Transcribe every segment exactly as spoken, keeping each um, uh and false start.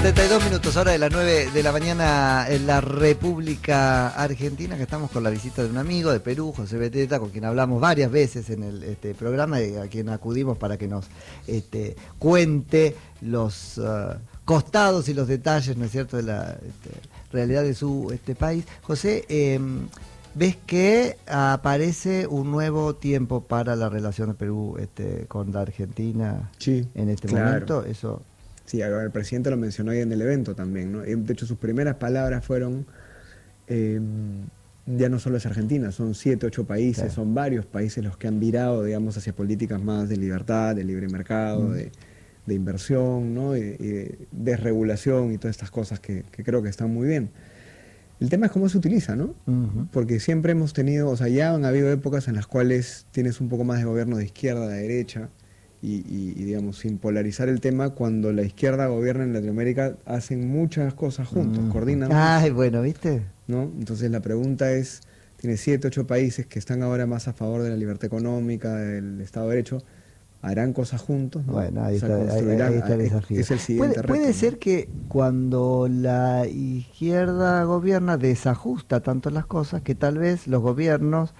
setenta y dos minutos, hora de las nueve de la mañana en la República Argentina, que estamos con la visita de un amigo de Perú, José Beteta, con quien hablamos varias veces en el este, programa, y a quien acudimos para que nos este, cuente los uh, costados y los detalles, ¿no es cierto?, de la este, realidad de su este, país. José, eh, ¿ves que aparece un nuevo tiempo para la relación de Perú este, con la Argentina sí, en este claro. momento? Eso... Sí, el presidente lo mencionó ahí en el evento también, ¿no? De hecho, sus primeras palabras fueron, eh, ya no solo es Argentina, son siete, ocho países, sí. Son varios países los que han virado, digamos, hacia políticas más de libertad, de libre mercado, mm. de, de inversión, ¿no? Y, y de desregulación y todas estas cosas que, que creo que están muy bien. El tema es cómo se utiliza, ¿no? Uh-huh. Porque siempre hemos tenido, o sea, ya han habido épocas en las cuales tienes un poco más de gobierno de izquierda, de derecha, Y, y, y digamos, sin polarizar el tema, cuando la izquierda gobierna en Latinoamérica, hacen muchas cosas juntos, mm. coordinan. Ay, bueno, ¿viste? ¿No? Entonces la pregunta es, tiene siete, ocho países que están ahora más a favor de la libertad económica, del Estado de Derecho, harán cosas juntos, ¿no? Bueno, ahí o sea, está, ahí, ahí está el desafío. Es, es el siguiente puede, reto, puede ¿no? ser que cuando la izquierda gobierna desajusta tanto las cosas que tal vez los gobiernos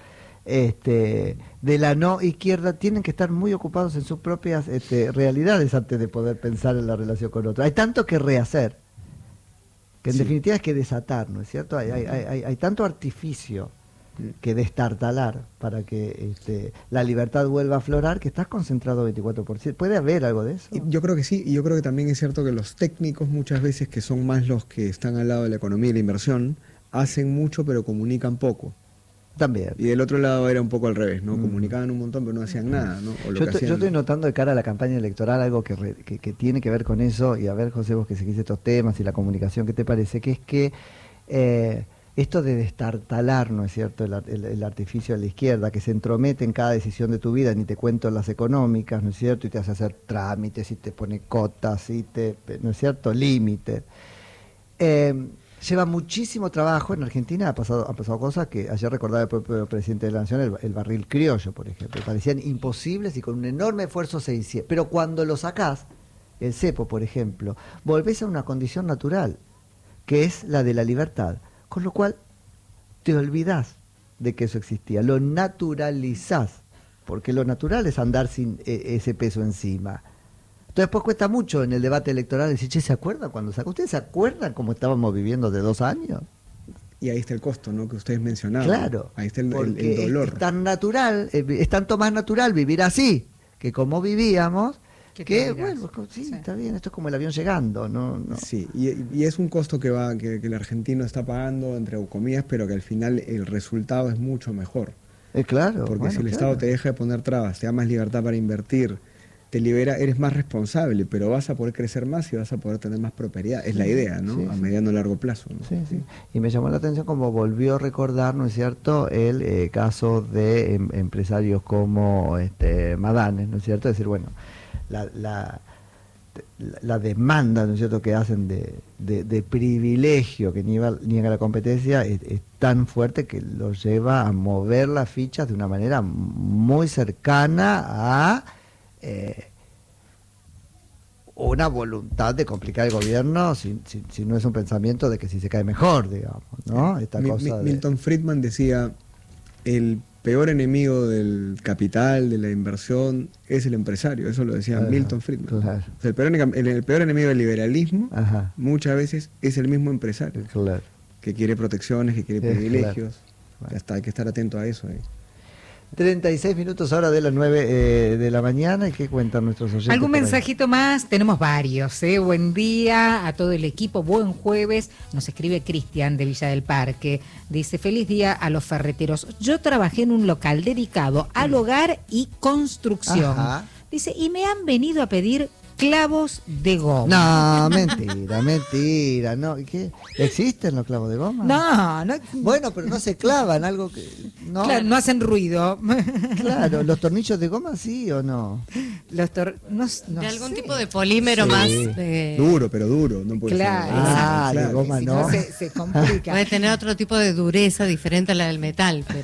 Este, de la no izquierda tienen que estar muy ocupados en sus propias este, realidades antes de poder pensar en la relación con otros. Hay tanto que rehacer, que en sí. definitiva hay que desatar, ¿no es cierto? Hay, hay, hay, hay tanto artificio que destartalar para que este, la libertad vuelva a aflorar, que estás concentrado veinticuatro por siete. ¿Puede haber algo de eso? Yo creo que sí, y yo creo que también es cierto que los técnicos muchas veces, que son más los que están al lado de la economía y la inversión, hacen mucho pero comunican poco. También. Y del otro lado era un poco al revés, ¿no? Mm. Comunicaban un montón pero no hacían nada, ¿no? O lo yo, que to, hacían... yo estoy notando de cara a la campaña electoral algo que, re, que, que tiene que ver con eso, y a ver, José, vos que seguís estos temas y la comunicación, ¿qué te parece? Que es que eh, esto de destartalar, ¿no es cierto?, el, el, el artificio de la izquierda, que se entromete en cada decisión de tu vida, ni te cuento las económicas, ¿no es cierto?, y te hace hacer trámites, y te pone cotas, y te, ¿no es cierto?, límites. Eh, Lleva muchísimo trabajo. En Argentina ha pasado, ha pasado cosas que ayer recordaba el propio presidente de la Nación, el, el barril criollo, por ejemplo. Parecían imposibles y con un enorme esfuerzo se hicieron. Pero cuando lo sacás, el cepo, por ejemplo, volvés a una condición natural, que es la de la libertad. Con lo cual te olvidás de que eso existía. Lo naturalizás. Porque lo natural es andar sin eh, ese peso encima. Entonces después cuesta mucho en el debate electoral decir, che, ¿se acuerdan cuando sacó? ¿Ustedes se acuerdan cómo estábamos viviendo de dos años? Y ahí está el costo, ¿no?, que ustedes mencionaban. Claro. Ahí está el, el, el dolor. Es, es tan natural, es tanto más natural vivir así que como vivíamos, que, que bueno, sí, sí, está bien, esto es como el avión llegando, ¿no? no. Sí, y, y es un costo que va que, que el argentino está pagando, entre comillas, pero que al final el resultado es mucho mejor. Eh, claro. Porque bueno, si el claro. Estado te deja de poner trabas, te da más libertad para invertir, te libera, eres más responsable, pero vas a poder crecer más y vas a poder tener más prosperidad. Es sí, la idea, ¿no? Sí, a mediano y largo plazo, ¿no? Sí, sí. Y me llamó la atención como volvió a recordar, ¿no es cierto?, el eh, caso de em, empresarios como este, Madanes, ¿no es cierto? Es decir, bueno, la, la, la demanda, ¿no es cierto?, que hacen de, de, de privilegio que niega, niega la competencia es, es tan fuerte que lo lleva a mover las fichas de una manera muy cercana a Eh, una voluntad de complicar el gobierno, si, si, si no es un pensamiento de que si se cae mejor, digamos, ¿no? Esta Mi, cosa mi, Milton de... Friedman decía, el peor enemigo del capital, de la inversión, es el empresario. Eso lo decía Ajá, Milton Friedman. Claro. O sea, el, peor, el, el peor enemigo del liberalismo Ajá. muchas veces es el mismo empresario, claro. que quiere protecciones, que quiere privilegios. Claro. Hasta hay que estar atento a eso. ¿eh? treinta y seis minutos ahora de las nueve eh, de la mañana. ¿Y qué cuentan nuestros oyentes? ¿Algún mensajito más? Tenemos varios. ¿eh? Buen día a todo el equipo, buen jueves. Nos escribe Cristian de Villa del Parque. Dice, feliz día a los ferreteros. Yo trabajé en un local dedicado al hogar y construcción. Ajá. Dice, y me han venido a pedir clavos de goma. No, mentira, mentira. No, ¿qué? ¿Existen los clavos de goma? No, no. Bueno, pero no se clavan, algo que... No, claro, no hacen ruido. Claro, ¿los tornillos de goma sí o no? Los tor no, no de algún sé. tipo de polímero sí. más... De... Duro, pero duro. No puede claro, ser. Ah, claro, de goma si no. no se, se complica. Puede tener otro tipo de dureza diferente a la del metal, pero...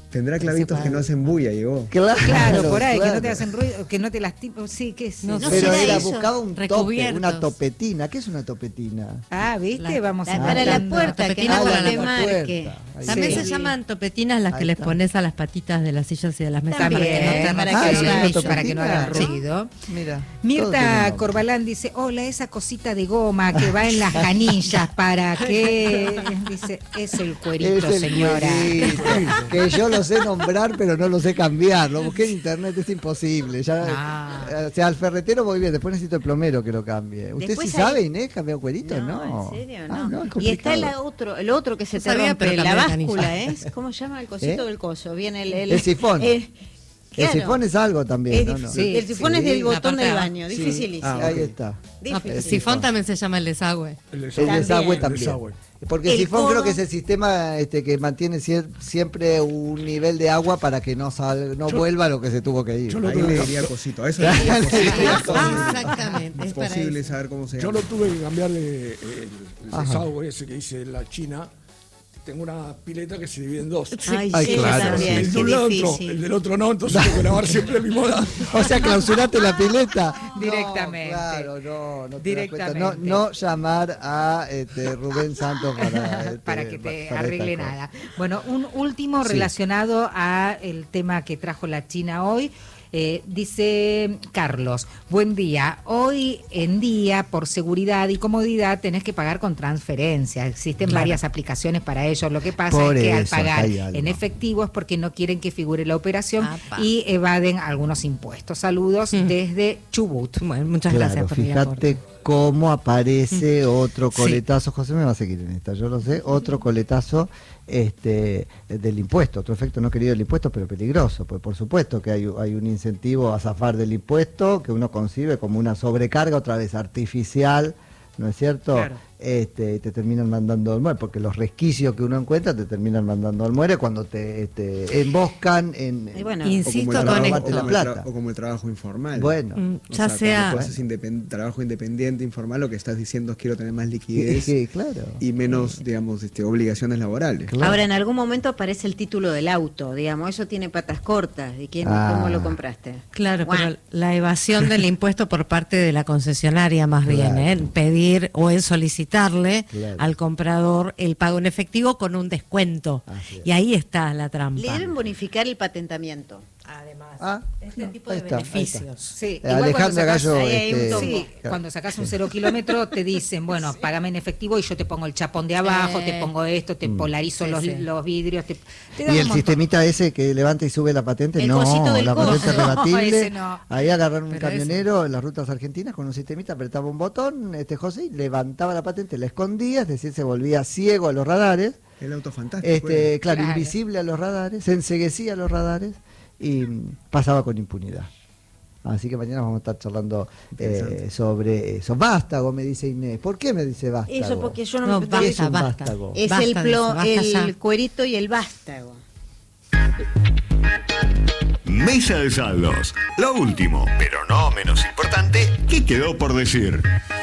Tendrá clavitos que no hacen bulla, llegó. Claro, Claro, por ahí, claro. que no te hacen ruido, que no te lastiman. Sí, qué sé. No, No Pero será era, eso, buscaba un tope, recubiertos. una topetina. ¿Qué es una topetina? Ah, ¿viste? La- Vamos La- a para la hablando. puerta, que Topetina no para te la marque. puerta. Ahí También Sí. se llaman topetinas las que Ahí les está. pones a las patitas de las sillas y de las mesas También, para que no te para para, que Ah, que, sí, no una vaya. para que no haga topetina. ruido. Mira. todo tiene Mirta nombre. Corbalán dice, hola, esa cosita de goma que va en las canillas, ¿para qué? Dice, es el cuerito, Es el señora. cuerito, que yo lo sé nombrar, pero no lo sé cambiar. Lo busqué en internet, es imposible. Ya, Ah. eh, o sea, al ferretero voy bien, después necesito el plomero que lo cambie. ¿Usted Después sí hay- sabe, Inés, cambiar cuerito? No, No. en serio, Ah, no. es y está el complicado. otro, el otro que se No te sabía, rompe, pero la cambié de báscula, canilla. ¿eh? ¿Cómo se llama el cosito ¿Eh? del coso? Viene el, el, El sifón. el- El claro. sifón es algo también, Es ¿no? difícil. No. Sí, el sifón sí. es del La botón parte del de baño, Sí. dificilísimo. Ah, Ahí ok. está. No, Difícil. pero el sifón también se llama el desagüe. El El desagüe. desagüe También. también. Desagüe. Porque el El sifón codo- creo que es el sistema este, que mantiene sier- siempre un nivel de agua para que no salga, no Yo- vuelva lo que se tuvo que ir. yo lo Ahí tuve- le diría cosito. A eso le diría cosito. Ah, exactamente. Es Es para posible eso. saber cómo se Yo llama. lo tuve que cambiar de, eh, el, el Ajá. desagüe ese que hice en la China. Tengo una pileta que se divide en dos. Ay, Ay, sí, claro, también, El de qué un lado entró, difícil. el del otro no, entonces tengo que lavar siempre el mismo lado. O sea, clausuraste la pileta. Directamente. No, claro, no, no te das cuenta. Directamente. No, no llamar a este, Rubén Santos para, este, para que te para arregle esta cosa. nada. Bueno, un último Sí. relacionado a el tema que trajo la China hoy. Eh, dice Carlos, buen día. Hoy en día, por seguridad y comodidad, tenés que pagar con transferencia. Existen Claro. varias aplicaciones para ello. Lo que pasa Por es que al eso, pagar hay algo. en efectivo es porque no quieren que figure la operación Apa. y evaden algunos impuestos. Saludos Mm. desde Chubut. Bueno, muchas Claro, gracias por el fíjate aporte. cómo aparece otro Sí. coletazo. José me va a seguir en esta, yo lo sé. Otro coletazo este, del impuesto, otro efecto no querido del impuesto, pero peligroso. Pues por supuesto que hay, hay un incentivo a zafar del impuesto que uno concibe como una sobrecarga, otra vez artificial, ¿no es cierto? Claro. Este, te terminan mandando al muere, porque los resquicios que uno encuentra te terminan mandando al muere cuando te este, emboscan en... Y bueno, O como el Insisto para con trabajo- robarte o la como el tra- plata. o como el trabajo informal. Bueno, Mm, O ya sea, sea. cuando tú haces independ- trabajo independiente, informal, lo que estás diciendo es quiero tener más y- liquidez y- claro. y menos, digamos, este, obligaciones laborales. Claro. ahora en algún momento aparece el título del auto, digamos, eso tiene patas cortas. ¿Y quién, Ah. cómo lo compraste? Claro, Guau. pero la evasión del impuesto por parte de la concesionaria más bien, Claro. ¿eh? El pedir o el solicitarle Claro. al comprador el pago en efectivo con un descuento. Así es. Y ahí está la trampa. Le deben bonificar el patentamiento. Además, Ah, este no, tipo ahí de está, ahí beneficios. Sí, Eh, igual Alejandra cuando sacás- Gallo, ahí hay un este, tombo. Sí, claro. cuando sacas un cero kilómetro te dicen, bueno, págame en efectivo y yo te pongo el chapón de abajo, Sí. te pongo esto, te Mm. polarizo Sí, los, sí. los vidrios. Te, te dan Y un el montón. sistemita ese que levanta y sube la patente, El no, cosito del la coso. patente No, rebatible. ese no. Ahí agarraron un Pero camionero en las rutas argentinas con un sistemita, apretaba un botón, este José, y levantaba la patente, la escondía, es decir, se volvía ciego a los radares, El auto fantástico. este, ¿eh? claro, Claro. invisible a los radares, se enceguecía a los radares y mm, pasaba con impunidad. Así que mañana vamos a estar charlando eh, Interesante. sobre eso. Vástago, me dice Inés. ¿Por qué me dice vástago? Eso porque yo no, No, me ¿Qué es basta, un basta. vástago? Es Basta el, de plo- eso, basta el ya. cuerito y el vástago. Mesa de saldos. Lo último, pero no menos importante, ¿qué quedó por decir?